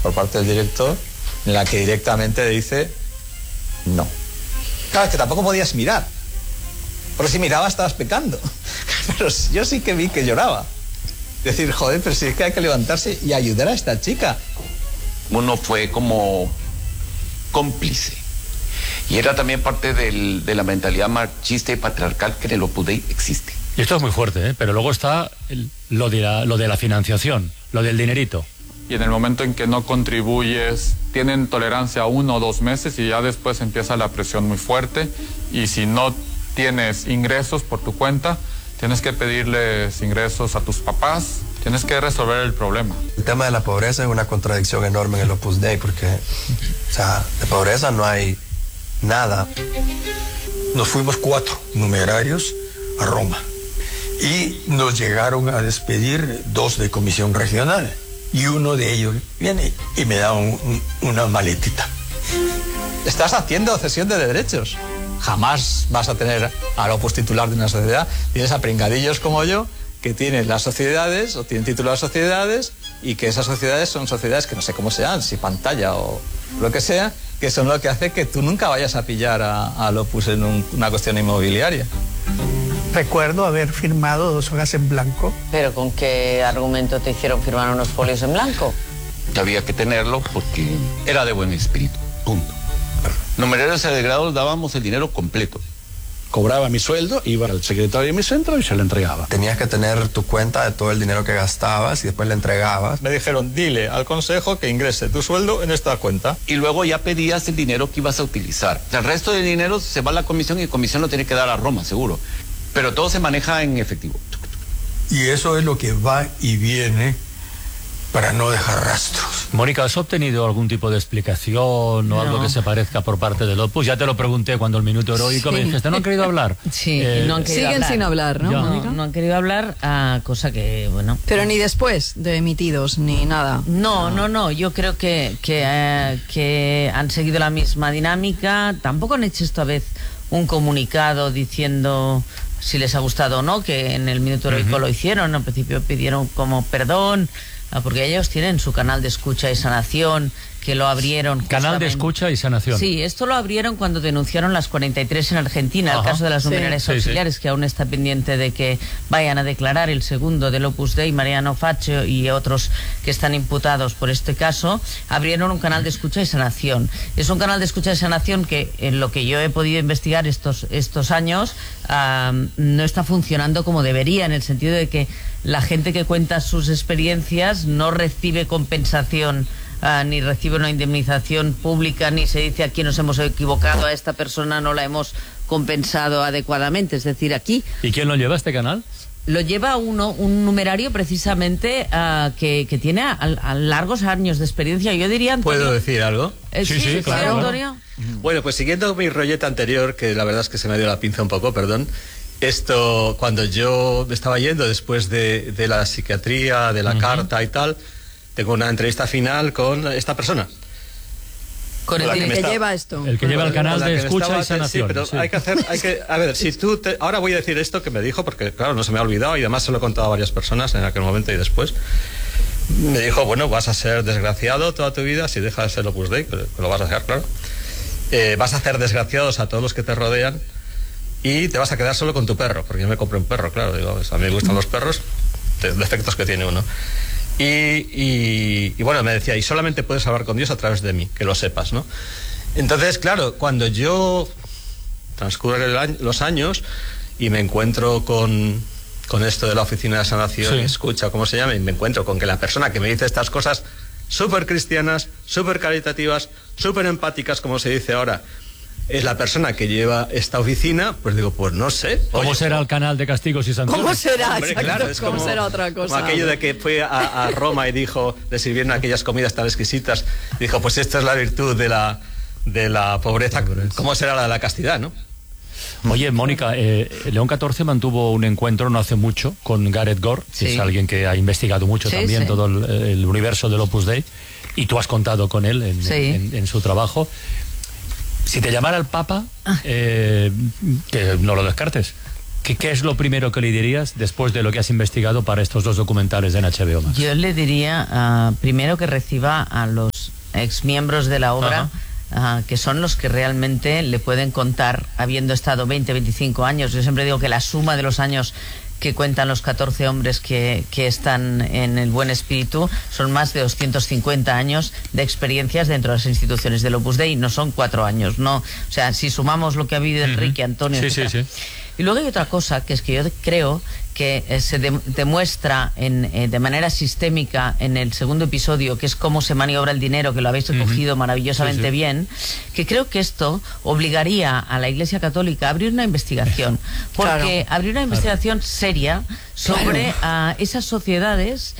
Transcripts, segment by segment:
por parte del director, en la que directamente dice no. Claro, es que tampoco podías mirar, porque si mirabas estabas pecando. Pero yo sí que vi que lloraba. Decir, joder, pero si es que hay que levantarse y ayudar a esta chica. Uno fue como cómplice. Y era también parte de la mentalidad machista y patriarcal que en el Opus Dei existe. Y esto es muy fuerte, ¿eh? Pero luego está lo de la financiación, lo del dinerito. Y en el momento en que no contribuyes, tienen tolerancia 1 o 2 meses y ya después empieza la presión muy fuerte. Y si no tienes ingresos por tu cuenta, tienes que pedirles ingresos a tus papás, tienes que resolver el problema. El tema de la pobreza es una contradicción enorme en el Opus Dei, porque, o sea, de pobreza no hay nada. Nos fuimos 4 numerarios a Roma y nos llegaron a despedir 2 de comisión regional y uno de ellos viene y me da una maletita. Estás haciendo cesión de derechos. Jamás vas a tener al Opus titular de una sociedad. Tienes a pringadillos como yo que tienen las sociedades o tienen título de sociedades y que esas sociedades son sociedades que no sé cómo sean, si pantalla o lo que sea, que son lo que hace que tú nunca vayas a pillar al Opus en una cuestión inmobiliaria. Recuerdo haber firmado 2 hojas en blanco. ¿Pero con qué argumento te hicieron firmar unos folios en blanco? Había que tenerlo porque era de buen espíritu, punto. Numerarios de grado dábamos el dinero completo. Cobraba mi sueldo, iba al secretario de mi centro y se lo entregaba. Tenías que tener tu cuenta de todo el dinero que gastabas y después le entregabas. Me dijeron, dile al consejo que ingrese tu sueldo en esta cuenta. Y luego ya pedías el dinero que ibas a utilizar. El resto del dinero se va a la comisión y la comisión lo tiene que dar a Roma, seguro. Pero todo se maneja en efectivo. Y eso es lo que va y viene para no dejar rastros. Mónica, ¿has obtenido algún tipo de explicación o algo que se parezca por parte del Opus? Ya te lo pregunté cuando el minuto heroico me dijiste, ¿no han querido hablar? Sí, no han querido siguen hablar. sin hablar, ¿no, Mónica? No han querido hablar, cosa que, bueno... Pero ni después de emitidos, ni nada. No, yo creo que han seguido la misma dinámica. Tampoco han hecho esta vez un comunicado diciendo si les ha gustado o no, que en el minuto heroico lo hicieron. Al principio pidieron como perdón, porque ellos tienen su canal de escucha y sanación, que lo abrieron... Canal de escucha y sanación. Sí, esto lo abrieron cuando denunciaron las 43 en Argentina, el caso de las numerarias auxiliares, que aún está pendiente de que vayan a declarar el segundo del Opus Dei, Mariano Faccio y otros que están imputados por este caso. Abrieron un canal de escucha y sanación. Es un canal de escucha y sanación que, en lo que yo he podido investigar estos años, no está funcionando como debería, en el sentido de que la gente que cuenta sus experiencias no recibe compensación, ni recibe una indemnización pública, ni se dice aquí nos hemos equivocado, a esta persona no la hemos compensado adecuadamente. Es decir, aquí... ¿Y quién lo lleva este canal? Lo lleva un numerario precisamente que tiene a largos años de experiencia. Yo diría, Antonio... ¿Puedo decir algo? Sí, claro, Antonio. Bueno, pues siguiendo mi rolleta anterior, que la verdad es que se me dio la pinza un poco, perdón. Esto, cuando yo me estaba yendo después de la psiquiatría, de la carta y tal, tengo una entrevista final con esta persona. Con el que lleva esto. El que lleva el canal de escucha y sanación. Sí, pero a ver, si tú ahora voy a decir esto que me dijo, porque claro, no se me ha olvidado y además se lo he contado a varias personas en aquel momento y después. Me dijo, bueno, vas a ser desgraciado toda tu vida si dejas el Opus Dei, que lo vas a dejar, claro. Vas a hacer desgraciados a todos los que te rodean y te vas a quedar solo con tu perro, porque yo me compré un perro, claro, digo, a mí me gustan los perros, defectos que tiene uno. Y bueno, me decía, y solamente puedes hablar con Dios a través de mí, que lo sepas, ¿no? Entonces, claro, cuando yo transcurren los años y me encuentro con esto de la oficina de sanación, escucha, ¿cómo se llama? Y me encuentro con que la persona que me dice estas cosas súper cristianas, súper caritativas, súper empáticas, como se dice ahora, es la persona que lleva esta oficina, pues digo, pues no sé. ¿Cómo será el canal de castigos y sanciones? ¿Cómo será? Hombre, claro, es ¿Cómo será otra cosa? Como aquello de que fue a Roma y dijo, le sirvieron aquellas comidas tan exquisitas, dijo, pues esta es la virtud de la pobreza. ¿Cómo será la de la castidad, no? Oye, Mónica, León XIV mantuvo un encuentro no hace mucho con Gareth Gore, que es alguien que ha investigado mucho también todo el universo del Opus Dei, y tú has contado con él en su trabajo. Si te llamara el Papa, que no lo descartes, ¿qué es lo primero que le dirías después de lo que has investigado para estos 2 documentales en HBO Max? Yo le diría primero que reciba a los exmiembros de la obra, que son los que realmente le pueden contar, habiendo estado 20, 25 años. Yo siempre digo que la suma de los años que cuentan los 14 hombres que están en el Buen Espíritu son más de 250 años de experiencias dentro de las instituciones del Opus Dei. No son 4 años, no. O sea, si sumamos lo que ha habido Enrique, Antonio, etcétera. Y luego hay otra cosa, que es que yo creo que se demuestra de manera sistémica en el segundo episodio, que es cómo se maniobra el dinero, que lo habéis recogido maravillosamente bien, que creo que esto obligaría a la Iglesia Católica a abrir una investigación, porque abrir una investigación seria sobre esas sociedades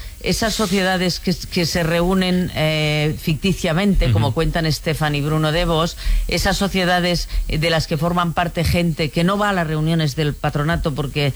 que se reúnen ficticiamente, como cuentan Estefan y Bruno de Vos, esas sociedades de las que forman parte gente que no va a las reuniones del patronato porque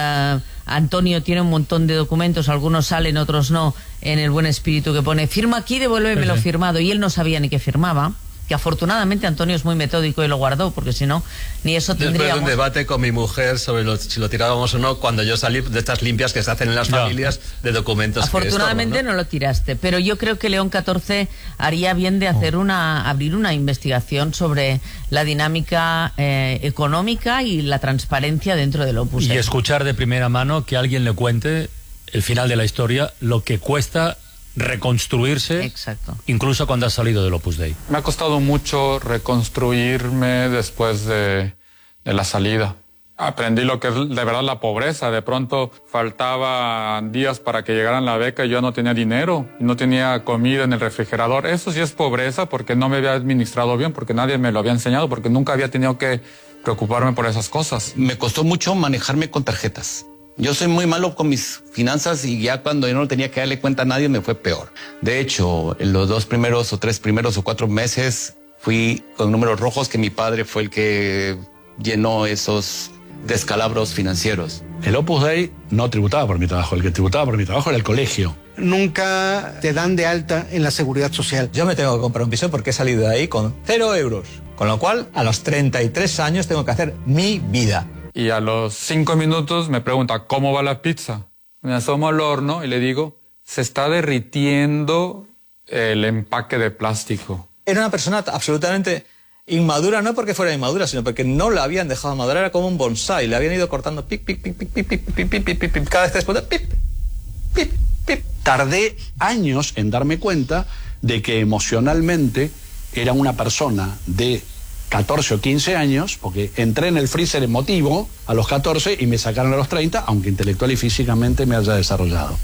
Antonio tiene un montón de documentos, algunos salen, otros no, en el Buen Espíritu, que pone firma aquí, devuélveme lo firmado, y él no sabía ni qué firmaba. Que afortunadamente Antonio es muy metódico y lo guardó, porque si no, ni eso tendríamos. Después de un debate con mi mujer sobre si lo tirábamos o no, cuando yo salí de estas limpias que se hacen en las familias de documentos. Afortunadamente no lo tiraste, pero yo creo que León XIV haría bien de hacer abrir una investigación sobre la dinámica económica y la transparencia dentro del Opus Dei. Y escuchar de primera mano que alguien le cuente el final de la historia, lo que cuesta reconstruirse, incluso cuando has salido del Opus Dei. Me ha costado mucho reconstruirme después de la salida. Aprendí lo que es de verdad la pobreza. De pronto faltaban días para que llegaran la beca y yo no tenía dinero, no tenía comida en el refrigerador. Eso sí es pobreza, porque no me había administrado bien, porque nadie me lo había enseñado, porque nunca había tenido que preocuparme por esas cosas. Me costó mucho manejarme con tarjetas. Yo soy muy malo con mis finanzas y ya cuando yo no tenía que darle cuenta a nadie me fue peor. De hecho, en los 2 primeros o 3 primeros o 4 meses fui con números rojos, que mi padre fue el que llenó esos descalabros financieros. El Opus Dei no tributaba por mi trabajo, el que tributaba por mi trabajo era el colegio. Nunca te dan de alta en la seguridad social. Yo me tengo que comprar un piso porque he salido de ahí con 0 euros. Con lo cual, a los 33 años tengo que hacer mi vida. Y a los 5 minutos me pregunta, ¿cómo va la pizza? Me asomo al horno y le digo, se está derritiendo el empaque de plástico. Era una persona absolutamente inmadura, no porque fuera inmadura, sino porque no la habían dejado madurar, era como un bonsai, le habían ido cortando pic, pic, pic, pic, pic, pic, pic, pic, pic, pic, cada vez que después pip, pip, pip. Tardé años en darme cuenta de que emocionalmente era una persona de 14 o 15 años, porque entré en el freezer emotivo a los 14 y me sacaron a los 30, aunque intelectual y físicamente me haya desarrollado.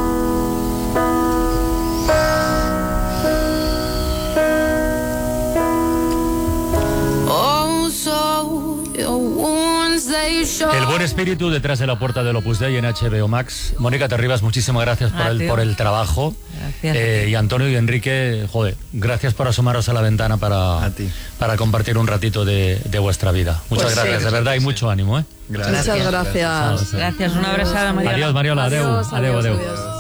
El Buen Espíritu detrás de la puerta del Opus Dei en HBO Max. Mónica Terribas, muchísimas gracias por el trabajo. Y Antonio y Enrique, joder, gracias por asomaros a la ventana para compartir un ratito de vuestra vida. Muchas gracias, de verdad, y mucho ánimo. Muchas gracias. Gracias, una abrazada, Mariola. Adiós, Mariola, adeu. Adiós.